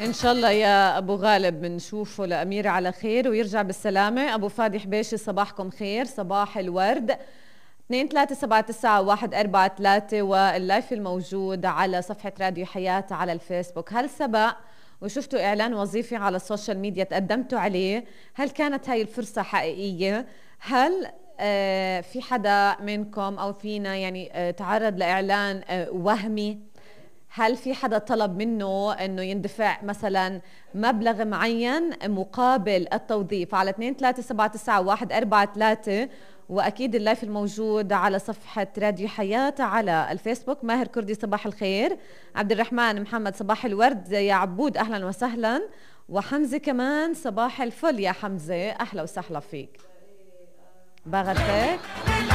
إن شاء الله يا أبو غالب بنشوفه لأميرة على خير ويرجع بالسلامة. أبو فادي حبيشي صباحكم خير، صباح الورد. 2379143 واللايف الموجود على صفحة راديو حياة على الفيسبوك. هل سبق وشفتوا إعلان وظيفي على السوشيال ميديا تقدمتوا عليه؟ هل كانت هاي الفرصة حقيقية؟ هل في حدا منكم أو فينا يعني تعرض لإعلان وهمي؟ هل في حدا طلب منه انه يندفع مثلا مبلغ معين مقابل التوظيف؟ على 2379143 واكيد اللايف الموجود على صفحة راديو حياة على الفيسبوك. ماهر كردي صباح الخير، عبد الرحمن محمد صباح الورد، يا عبود اهلا وسهلا، وحمزة كمان صباح الفل. يا حمزة اهلا وسهلا فيك. بغتك